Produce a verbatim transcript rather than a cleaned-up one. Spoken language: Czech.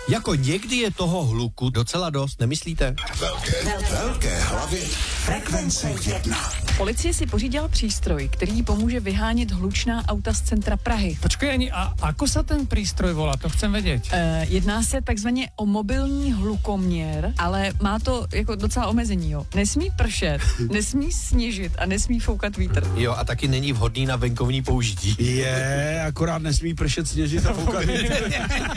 Jako někdy je toho hluku docela dost, nemyslíte? Velké, velké hlavy. Frekvence jedna. Policie si pořídila přístroj, který jí pomůže vyhánět hlučná auta z centra Prahy. Počkej, Ani, a ako sa ten prístroj volá? To chcem vedieť. E, jedná se takzvaně o mobilní hlukoměr, ale má to jako docela omezení, jo. Nesmí pršet, nesmí sněžit a nesmí foukat vítr. Jo, a taky není vhodný na venkovní použití. Je, akorát nesmí pršet, sněžit a foukat.